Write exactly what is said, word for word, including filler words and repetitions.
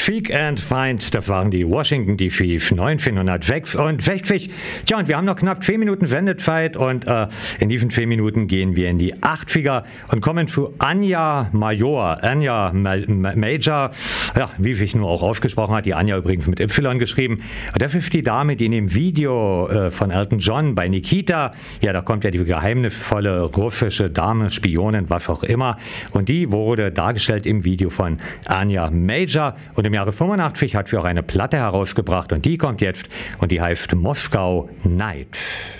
Seek and Find, das waren die Washington D C neunzehnhundertsechsundsiebzig. Tja, und wir haben noch knapp zwei Minuten Sendezeit und äh, in diesen zwei Minuten gehen wir in die achtziger und kommen zu Anya Major. Anya Ma Ma Major, ja, wie sich nur auch ausgesprochen hat, die Anya übrigens mit Y geschrieben. Und das ist die Dame, die in dem Video äh, von Elton John bei Nikita, ja, da kommt ja die geheimnisvolle russische Dame, Spionin, was auch immer, und die wurde dargestellt im Video von Anya Major. Und im Jahre fünfundachtzig hat sie auch eine Platte herausgebracht und die kommt jetzt und die heißt Moskau Night.